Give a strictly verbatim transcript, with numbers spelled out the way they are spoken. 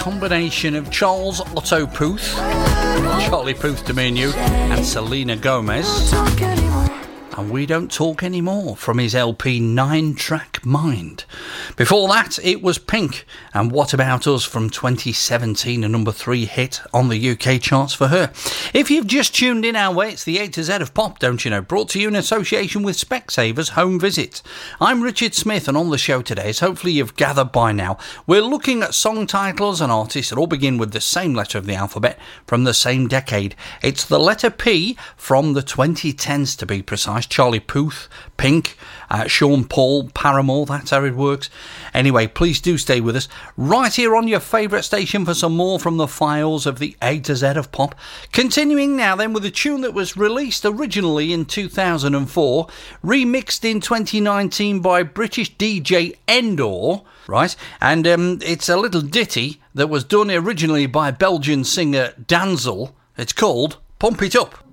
combination of Charles Otto Puth, Charlie Puth to me and you, and Selena Gomez. And We Don't Talk Anymore from his L P nine-track Mind. Before that, it was Pink and What About Us from twenty seventeen, a number three hit on the U K charts for her. If you've just tuned in our way, it's the A to Z of Pop, don't you know, brought to you in association with Specsavers Home Visit. I'm Richard Smith, and on the show today, as hopefully you've gathered by now, we're looking at song titles and artists that all begin with the same letter of the alphabet from the same decade. It's the letter P from the twenty tens to be precise. Charlie Puth, Pink, uh, Sean Paul, Paramore, that's how it works. Anyway, please do stay with us right here on your favourite station for some more from the files of the A to Z of Pop. Continuing now then with a tune that was released originally in two thousand four, remixed in twenty nineteen by British D J Endor, right? And um, it's a little ditty that was done originally by Belgian singer Danzel. It's called Pump It Up.